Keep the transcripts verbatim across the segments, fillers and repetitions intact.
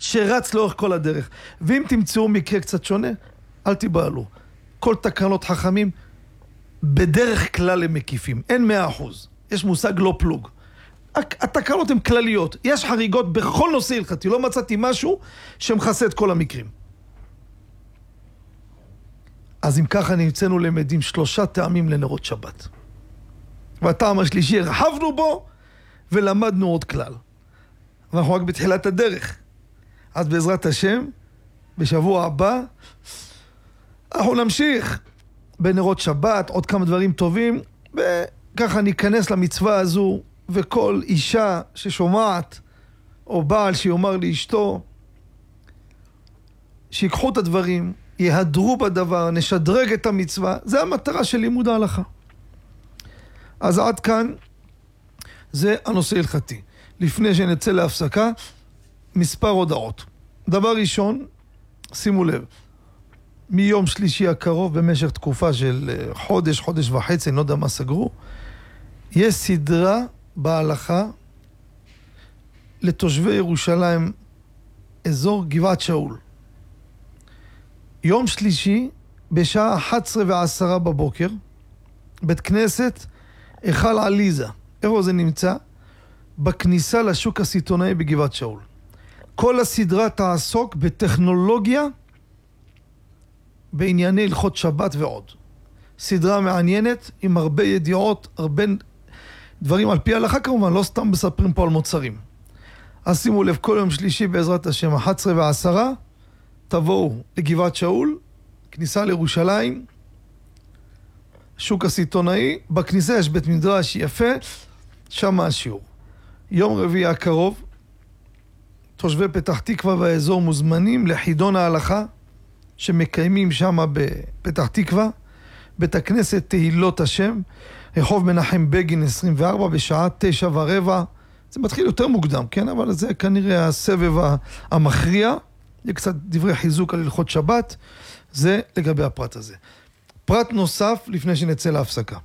שרץ לאורך כל הדרך. ואם תמצאו מקרה קצת שונה, אל תיבהלו. כל תקנות חכמים, בדרך כלל הם מקיפים. אין מאה אחוז. יש מושג לא פלוג. התקנות הן כלליות. יש חריגות בכל נושא הלכתי. לא מצאתי משהו שמכסה את כל המקרים. אז אם ככה נמצאנו למדים שלושה טעמים לנרות שבת. והטעם השלישי הרחבנו בו ולמדנו עוד כלל. ואנחנו רק בתחילת הדרך. אז בעזרת השם, בשבוע הבא, אנחנו נמשיך בנרות שבת, עוד כמה דברים טובים, וככה ניכנס למצווה הזו, וכל אישה ששומעת, או בעל שיאמר לאשתו, שיקחו את הדברים, יהדרו בדבר, נשדרג את המצווה, זה המטרה של לימוד ההלכה. אז עד כאן, זה הנושא הלכתי. לפני שנצא להפסקה, מספר הודעות. דבר ראשון, שימו לב, מיום שלישי הקרוב, במשך תקופה של חודש, חודש וחצי, אני לא יודע מה סגרו, יש סדרה בהלכה לתושבי ירושלים, אזור גבעת שאול. יום שלישי, בשעה אחת עשרה ועשרה בבוקר, בית כנסת, היכל עליזה. איפה זה נמצא? בכניסה לשוק הסיטונאי בגבעת שאול. כל הסדרה תעסוק בטכנולוגיה, בענייני הלכות שבת ועוד. סדרה מעניינת, עם הרבה ידיעות, הרבה דברים על פי ההלכה כמובן, לא סתם מספרים פה על מוצרים. אז שימו לב, כל יום שלישי בעזרת השם, אחת עשרה ועשרה, תבואו לגבעת שאול, כניסה לירושלים, שוק הסיטונאי, בכניסה יש בית מדרש יפה, שם השיעור. יום רביעי הקרוב, תושבי פתח תקווה והאזור מוזמנים לחידון ההלכה, שמקיימים שם בפתח תקווה, בית הכנסת תהילות השם, רחוב מנחם בגין עשרים וארבע, בשעה תשע ורבע, זה מתחיל יותר מוקדם, כן? אבל זה כנראה הסבב המכריע, יהיה קצת דברי חיזוק על הלכות שבת, זה לגבי הפרט הזה. פרט נוסף לפני שנצא להפסקה.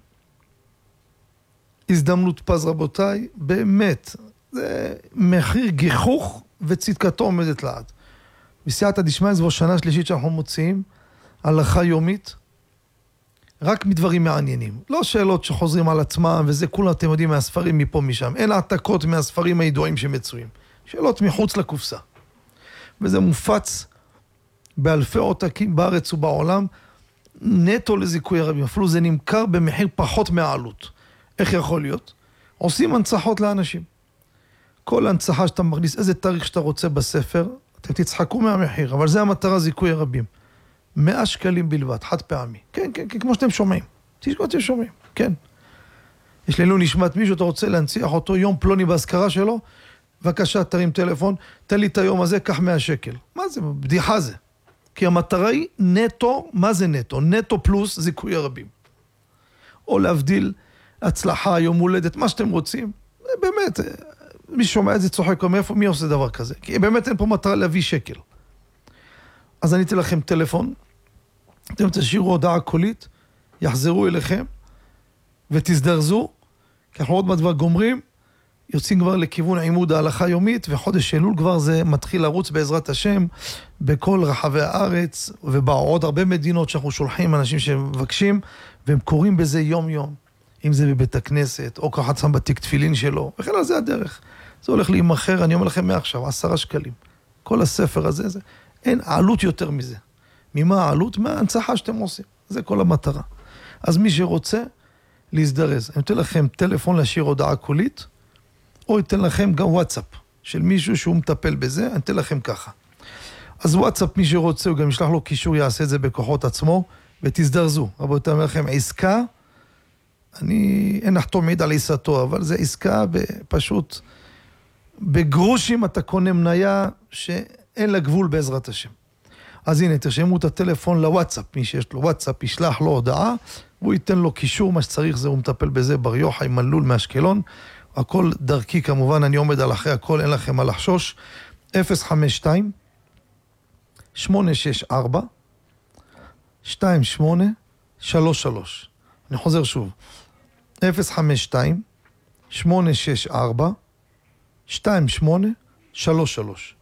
הזדמנות פז רבותיי, באמת, זה מחיר גיחוך וצדקתו עומדת לעד. בסייעתא דשמיא זו שנה שלישית שאנחנו מוציאים, הלכה יומית, רק מדברים מעניינים. לא שאלות שחוזרים על עצמם, וזה כולה אתם יודעים מהספרים מפה משם. אין העתקות מהספרים הידועים שמצויים. שאלות מחוץ לקופסה. וזה מופץ באלפי עותקים בארץ ובעולם, נטו לזיכוי הרבים. אפילו זה נמכר במחיר פחות מהעלות. איך יכול להיות? עושים הנצחות לאנשים. כל הנצחה שאתה מכניס, איזה תאריך שאתה רוצה בספר, אתם תצחקו מהמחיר, אבל זה המטרה זיכוי הרבים. מאה שקלים בלבד, חד פעמי. כן, כן, כן, כמו שאתם שומעים. תשמעו, אתם שומעים, כן. יש לנו נשמת מישהו, אתה רוצה להנציח אותו יום פלוני בהזכרה שלו, בבקשה, תרים טלפון, תן לי את היום הזה, קח מאה שקל. מה זה? בדיחה זה. כי המטרה היא נטו, מה זה נטו? נטו פלוס זיכוי הרבים. או להבדיל הצלחה, יום הולדת, מה שאתם רוצים. באמת, מי שומע את זה צוחק, מאיפה, מי עושה דבר כזה? כי באמת אין פה מטרה להביא שקל. אז אני אתן לכם טלפון, אתם תשאירו הודעה קולית, יחזרו אליכם, ותזדרזו, כי אנחנו עוד מדבר גומרים, יוצאים כבר לכיוון עימוד ההלכה יומית, וחודש אלול כבר זה מתחיל לרוץ בעזרת השם, בכל רחבי הארץ, ובעוד הרבה מדינות שאנחנו שולחים אנשים שמבקשים, והם קוראים בזה יום יום, אם זה בבית הכנסת, או ככה שם בתיק תפילין שלו, וכן על זה הדרך. זה הולך להימחר, אני אומר לכם מעכשיו, עשרה שקלים. כל הספר הזה, זה, אין עלות יותר מזה. ממה העלות? מההנצחה שאתם עושים. זה כל המטרה. אז מי שרוצה, להזדרז. אני אתן לכם טלפון להשאיר הודעה קולית, או אתן לכם גם וואטסאפ של מישהו שהוא מטפל בזה, אני אתן לכם ככה. אז וואטסאפ, מי שרוצה, הוא גם ישלח לו קישור, יעשה את זה בכוחות עצמו, ותזדרזו. רבותיי, אומר לכם, עסקה, אני אין לחתום מעיד על עיסתו, אבל זה עסקה פשוט, בגרושים אתה קונה מניה שאין לה גבול בעזרת השם. אז הנה, תרשמו את הטלפון לוואטסאפ, מי שיש לו וואטסאפ ישלח לו הודעה, והוא ייתן לו קישור, מה שצריך זה, הוא מטפל בזה, בר יוחאי מלול מאשקלון, הכל דרכי כמובן, אני עומד על אחרי הכל, אין לכם מה לחשוש, אפס חמש שתיים שמונה שש ארבע שתיים שמונה שלוש שלוש. אני חוזר שוב, אפס חמש שתיים שמונה שש ארבע שתיים שמונה שלוש שלוש.